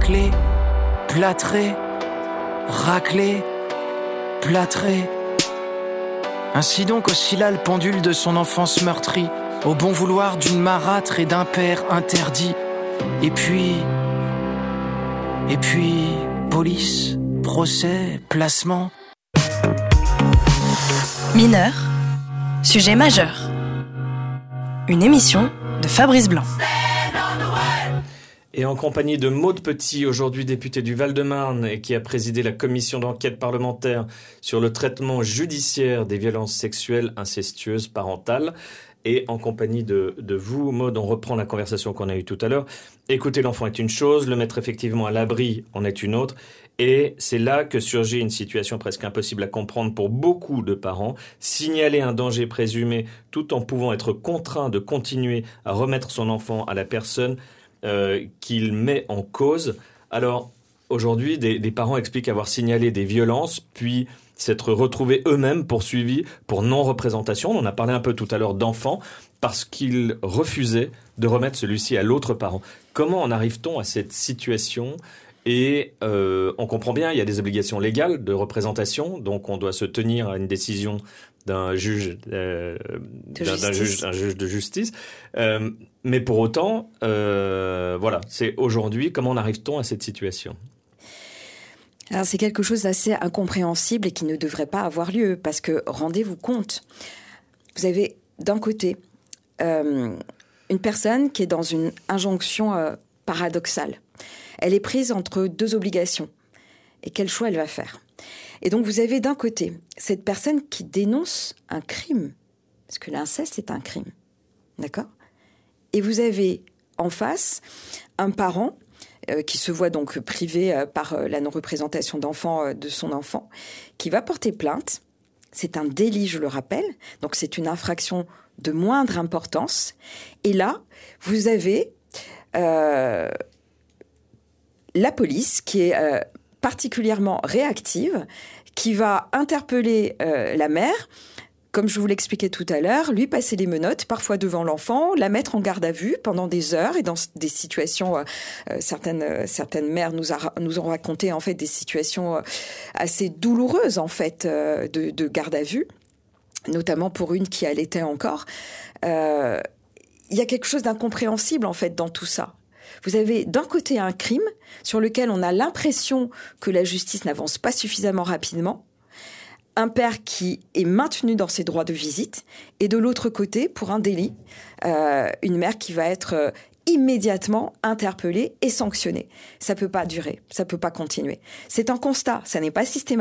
raclé, plâtré, raclé, plâtré. Ainsi donc oscilla le pendule de son enfance meurtrie, au bon vouloir d'une marâtre et d'un père interdit. Et puis, police, procès, placement. Mineur, sujet majeur. Une émission de Fabrice Blanc. Et en compagnie de Maude Petit, aujourd'hui députée du Val-de-Marne et qui a présidé la commission d'enquête parlementaire sur le traitement judiciaire des violences sexuelles incestueuses parentales. Et en compagnie de vous, Maude, on reprend la conversation qu'on a eue tout à l'heure. Écouter l'enfant est une chose, le mettre effectivement à l'abri en est une autre. Et c'est là que surgit une situation presque impossible à comprendre pour beaucoup de parents. Signaler un danger présumé tout en pouvant être contraint de continuer à remettre son enfant à la personne qu'il met en cause. Alors, aujourd'hui, des parents expliquent avoir signalé des violences, puis s'être retrouvés eux-mêmes poursuivis pour non-représentation. On a parlé un peu tout à l'heure d'enfants, parce qu'ils refusaient de remettre celui-ci à l'autre parent. Comment en arrive-t-on à cette situation ? Et on comprend bien, il y a des obligations légales de représentation, donc on doit se tenir à une décision d'un juge, d'un juge de justice. Mais pour autant, voilà, c'est aujourd'hui, comment en arrive-t-on à cette situation ? Alors c'est quelque chose d'assez incompréhensible et qui ne devrait pas avoir lieu, parce que rendez-vous compte, vous avez d'un côté une personne qui est dans une injonction paradoxale. Elle est prise entre deux obligations. Et quel choix elle va faire ? Et donc vous avez d'un côté cette personne qui dénonce un crime, parce que l'inceste est un crime, d'accord ? Et vous avez en face un parent qui se voit donc privé par la non-représentation d'enfant de son enfant, qui va porter plainte. C'est un délit, je le rappelle, donc c'est une infraction de moindre importance. Et là, vous avez la police qui est particulièrement réactive, qui va interpeller la mère, comme je vous l'expliquais tout à l'heure, lui passer les menottes, parfois devant l'enfant, la mettre en garde à vue pendant des heures, et dans des situations, certaines mères nous ont raconté en fait des situations assez douloureuses en fait de garde à vue, notamment pour une qui allaitait encore. Il y a quelque chose d'incompréhensible en fait dans tout ça. Vous avez d'un côté un crime sur lequel on a l'impression que la justice n'avance pas suffisamment rapidement, un père qui est maintenu dans ses droits de visite, et de l'autre côté, pour un délit, une mère qui va être immédiatement interpellée et sanctionnée. Ça peut pas durer, ça peut pas continuer. C'est un constat, ça n'est pas systématique.